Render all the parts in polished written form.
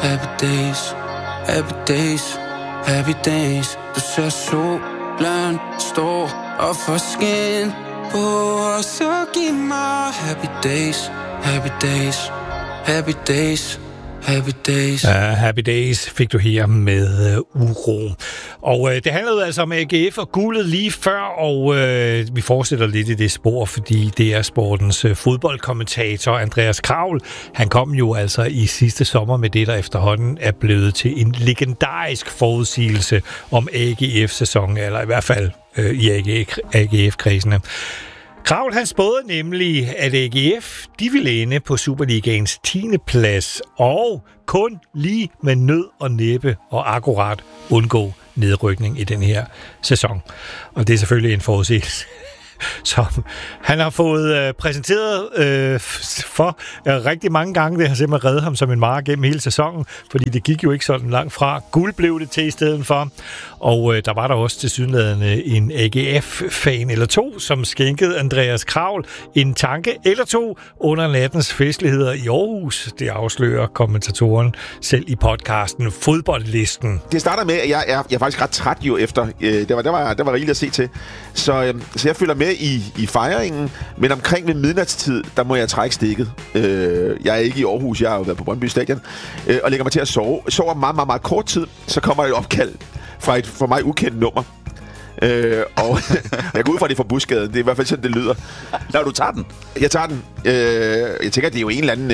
happy days, happy days, happy days. Du ser solen stå og få skin på, og så giv mig happy days, happy days, happy days. Happy Days. Happy Days fik du her med Uro. Og det handlede altså om AGF og guldet lige før, og vi fortsætter lidt i det spor, fordi det er sportens fodboldkommentator Andreas Kraul. Han kom jo altså i sidste sommer med det, der efterhånden er blevet til en legendarisk forudsigelse om AGF-sæsonen, eller i hvert fald i AGF-kredsene. Kraul, han spåede nemlig, at AGF de ville ende på Superligaens 10. plads og kun lige med nød og næppe og akkurat undgå nedrykning i den her sæson. Og det er selvfølgelig en forudsigelse, som han har fået præsenteret for rigtig mange gange. Det har simpelthen reddet ham som en mare gennem hele sæsonen, fordi det gik jo ikke sådan langt fra. Guld blev det til i stedet for, og der var der også tilsyneladende en AGF-fan eller to, som skænkede Andreas Kraul en tanke eller to under nattens festligheder i Aarhus. Det afslører kommentatoren selv i podcasten Fodboldlisten. Det starter med, at jeg er faktisk ret træt jo efter. Der var rigeligt at se til. Så jeg følger med i fejringen, men omkring ved midnatstid, der må jeg trække stikket. Jeg er ikke i Aarhus, jeg har jo været på Brøndby Stadion, og lægger mig til at sove. Sover meget, meget, meget kort tid, så kommer et opkald fra et for mig ukendt nummer. Og jeg går ud fra det fra Busgaden. Det er i hvert fald sådan, det lyder. Når du tager den? Jeg tager den. Jeg tænker, det er jo en eller anden...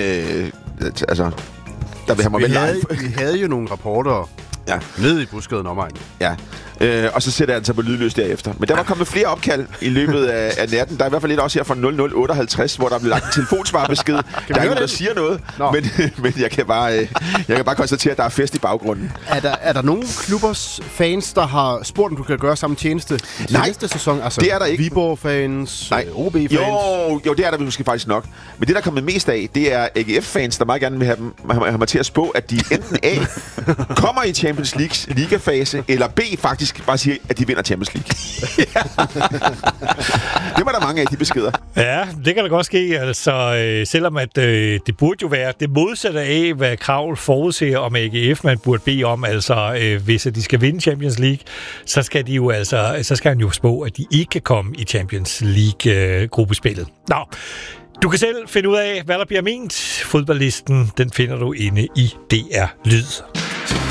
der vil have mig med live. Vi havde jo nogle rapporter nede i Busgaden omegn. Ja. Og så sætter jeg den så på lydløs derefter. Men der var kommet flere opkald i løbet af natten. Der er i hvert fald lidt også her fra 0058, hvor der blev lagt en telefonsvarbesked. Der er ikke nogen, der siger noget. Men jeg kan bare konstatere, at der er fest i baggrunden. Er der nogle klubbers fans, der har spurgt, om du kan gøre samme tjeneste til næste sæson? Altså, det er der ikke. Viborg-fans, OB-fans? Jo, det er der måske faktisk nok. Men det, der er kommet mest af, det er AGF-fans, der meget gerne vil have mig til at spå, at de enten A, kommer i Champions Leagues ligafase, eller B, faktisk bare siger, at de vinder Champions League. Det var der mange af, de beskeder. Ja, det kan da godt ske. Altså, selvom at det burde jo være det modsatte af, hvad Kraul forudser om AGF, man burde bede om, altså hvis de skal vinde Champions League, så skal han jo spå, at de ikke kan komme i Champions League-gruppespillet. Nå, du kan selv finde ud af, hvad der bliver ment. Fodboldlisten, den finder du inde i DR Lyd.